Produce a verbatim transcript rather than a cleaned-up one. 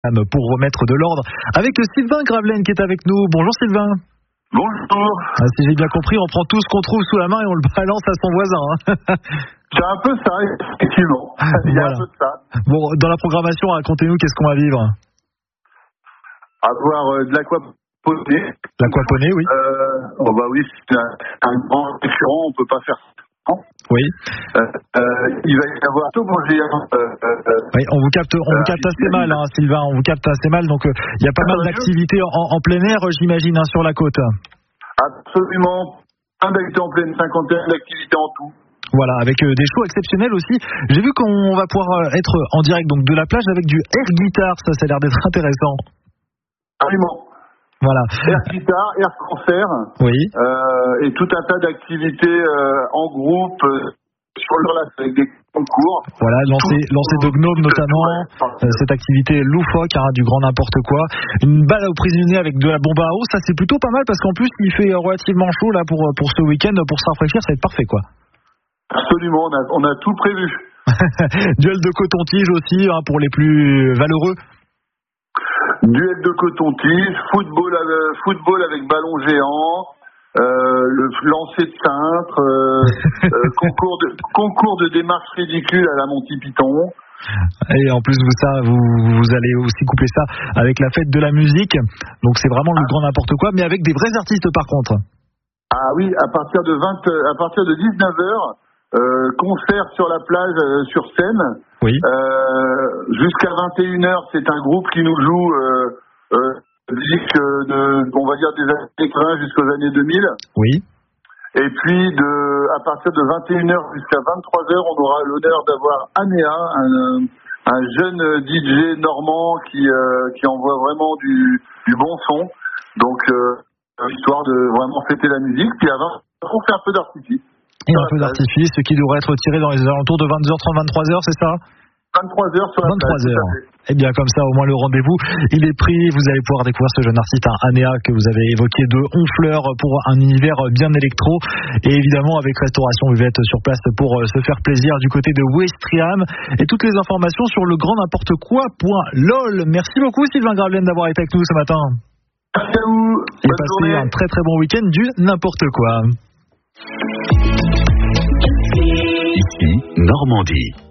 pour remettre de l'ordre avec Sylvain Gravelaine qui est avec nous. Bonjour Sylvain. Bonjour. Ah, si j'ai bien compris, on prend tout ce qu'on trouve sous la main et on le balance à son voisin. Hein. C'est un peu ça, effectivement. Il y a voilà. un peu de ça. Bon, dans la programmation, racontez-nous qu'est-ce qu'on va vivre. Avoir euh, de l'aquaponie. L'aquaponie, oui. Euh, oh bah oui, c'est un, un grand récurrent, on peut pas faire ça. Oui. Euh, euh, il va y avoir tout bon géant. Euh, euh, oui, on vous capte, on euh, vous capte assez mal, hein, Sylvain. On vous capte assez mal, donc il euh, y a pas mal d'activités en, en plein air, j'imagine, hein, sur la côte. Absolument. Un d'activités en pleine, cinquantaine d'activités en tout. Voilà, avec euh, des shows exceptionnels aussi. J'ai vu qu'on va pouvoir euh, être en direct donc de la plage avec du air guitar. Ça, ça a l'air d'être intéressant. Absolument. Voilà. Air guitar, air concert. Oui. Euh, et tout un tas d'activités euh, en groupe euh, sur le lac avec des concours. Voilà, lancer, lancer de gnome notamment. Euh, cette activité loufoque, hein, du grand n'importe quoi. Une balle au prisonnier avec de la bombe à eau. Ça, c'est plutôt pas mal parce qu'en plus, il fait relativement chaud là pour pour ce week-end, pour se rafraîchir. Ça va être parfait, quoi. Absolument, on a, on a tout prévu. Duel de coton-tige aussi, hein, pour les plus valeureux. Duel de coton-tige, football, euh, football avec ballon géant, euh, le lancer de cintre, euh, euh, concours, de, concours de démarche ridicule à la Monty Python. Et en plus vous ça, vous, vous allez aussi coupler ça avec la fête de la musique. Donc c'est vraiment le ah. grand n'importe quoi, mais avec des vrais artistes par contre. Ah oui, à partir de vingt, à partir de dix-neuf heures. Euh, concert sur la plage, euh, sur scène. Oui. Euh, jusqu'à vingt et une heures, c'est un groupe qui nous joue euh, euh, musique de, on va dire des années quatre-vingts jusqu'aux années deux mille. Oui. Et puis de, à partir de vingt et une heures jusqu'à vingt-trois heures, on aura l'honneur d'avoir Anéa, un, un jeune D J normand qui euh, qui envoie vraiment du, du bon son. Donc euh, histoire de vraiment fêter la musique. Puis avant, on fait un peu d'artifice. Et un peu d'artifice, ce qui devrait être tiré dans les alentours de vingt-deux heures trente, vingt-trois heures, c'est ça ? vingt-trois heures sur la vingt-trois heures. Et bien comme ça, au moins le rendez-vous, il est pris. Vous allez pouvoir découvrir ce jeune artiste, hein, Anéa, que vous avez évoqué, de Honfleur, pour un univers bien électro. Et évidemment, avec Restauration Buvette sur place pour se faire plaisir du côté de Ouistreham. Et toutes les informations sur le grand n'importe quoi point lol. Merci beaucoup Sylvain Gravelaine d'avoir été avec nous ce matin. Merci à vous. Et passez un très très bon week-end du n'importe quoi. Ici, Normandie.